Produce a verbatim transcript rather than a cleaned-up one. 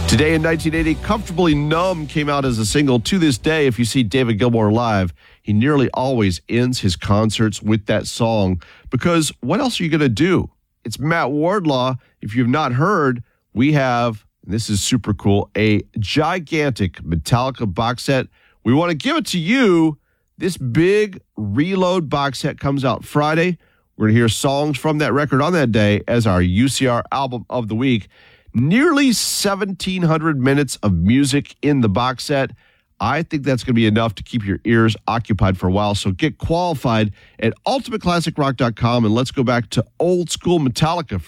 Today in nineteen eighty, Comfortably Numb came out as a single. To this day, if you see David Gilmour live, he nearly always ends his concerts with that song because what else are you going to do? It's Matt Wardlaw. If you've not heard, we have, and this is super cool, a gigantic Metallica box set. We want to give it to you. This big Reload box set comes out Friday. We're going to hear songs from that record on that day as our U C R album of the week. Nearly seventeen hundred minutes of music in the box set. I think that's going to be enough to keep your ears occupied for a while. So get qualified at ultimate classic rock dot com and let's go back to old school Metallica.